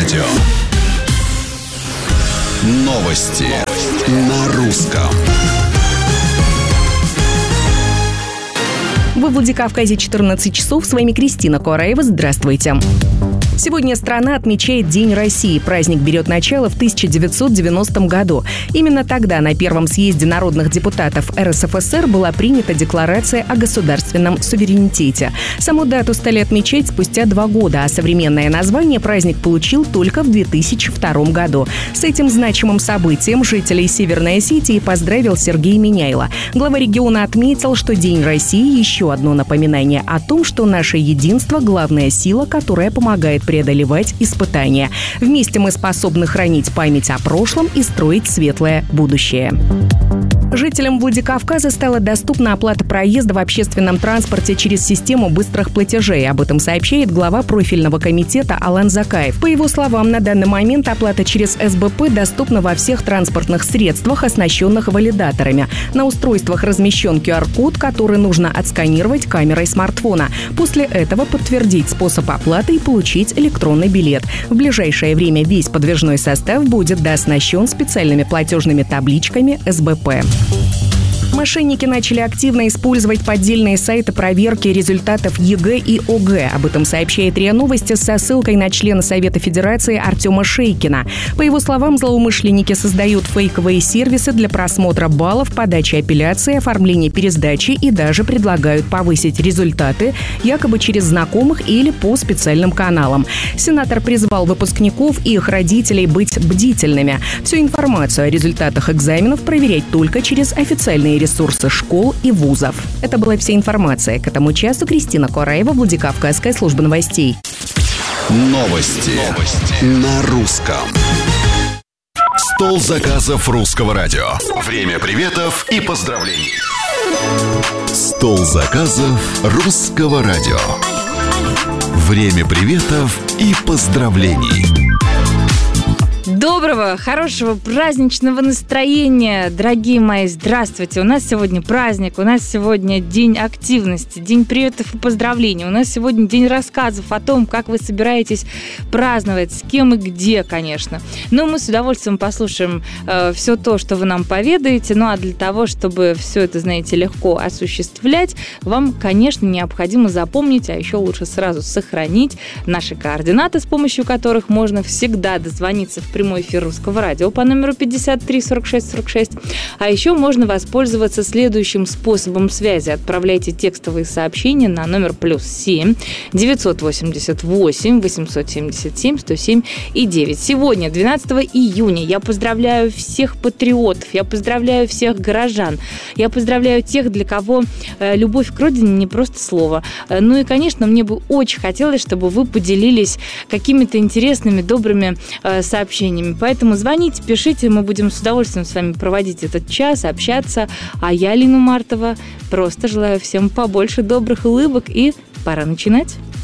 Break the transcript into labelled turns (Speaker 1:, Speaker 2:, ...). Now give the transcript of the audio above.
Speaker 1: радио. Новости на русском.
Speaker 2: Во Владикавказе 14 часов. С вами Кристина Куараева. Здравствуйте. Сегодня страна отмечает День России. Праздник берет начало в 1990 году. Именно тогда на первом съезде народных депутатов РСФСР была принята Декларация о государственном суверенитете. Саму дату стали отмечать спустя 2 года, а современное название праздник получил только в 2002 году. С этим значимым событием жителей Северной Осетии поздравил Сергей Миняйло. Глава региона отметил, что День России – еще одно напоминание о том, что наше единство – главная сила, которая помогает преодолевать испытания. Вместе мы способны хранить память о прошлом и строить светлое будущее. Жителям Владикавказа стала доступна оплата проезда в общественном транспорте через систему быстрых платежей. Об этом сообщает глава профильного комитета Алан Закаев. По его словам, на данный момент оплата через СБП доступна во всех транспортных средствах, оснащенных валидаторами. На устройствах размещен QR-код, который нужно отсканировать камерой смартфона. После этого подтвердить способ оплаты и получить электронный билет. В ближайшее время весь подвижной состав будет дооснащен специальными платежными табличками СБП. Мошенники начали активно использовать поддельные сайты проверки результатов ЕГЭ и ОГЭ. Об этом сообщает РИА Новости со ссылкой на члена Совета Федерации Артема Шейкина. По его словам, злоумышленники создают фейковые сервисы для просмотра баллов, подачи апелляции, оформления пересдачи и даже предлагают повысить результаты якобы через знакомых или по специальным каналам. Сенатор призвал выпускников и их родителей быть бдительными. Всю информацию о результатах экзаменов проверять только через официальные ресурсы школ и вузов. Это была вся информация. К этому часу Кристина Куараева, Владикавказская служба новостей.
Speaker 1: Новости на русском. Стол заказов русского радио. Время приветов и поздравлений. Стол заказов русского радио. Время приветов и поздравлений.
Speaker 3: Доброго, хорошего, праздничного настроения, дорогие мои, здравствуйте. У нас сегодня праздник, у нас сегодня день активности, день приветов и поздравлений. У нас сегодня день рассказов о том, как вы собираетесь праздновать, с кем и где, конечно. Но мы с удовольствием послушаем все то, что вы нам поведаете. Ну а для того, чтобы все это, знаете, легко осуществлять, вам, конечно, необходимо запомнить, а еще лучше сразу сохранить наши координаты, с помощью которых можно всегда дозвониться в прямой эфир Русского радио по номеру 53 46 46. А еще можно воспользоваться следующим способом связи. Отправляйте текстовые сообщения на номер +7 988 877 107 и 9. Сегодня, 12 июня, я поздравляю всех патриотов, я поздравляю всех горожан, я поздравляю тех, для кого любовь к родине не просто слово. Ну и, конечно, мне бы очень хотелось, чтобы вы поделились какими-то интересными, добрыми сообщениями. Поэтому звоните, пишите, мы будем с удовольствием с вами проводить этот час, общаться. А я, Лина Мартова, просто желаю всем побольше добрых улыбок и пора начинать.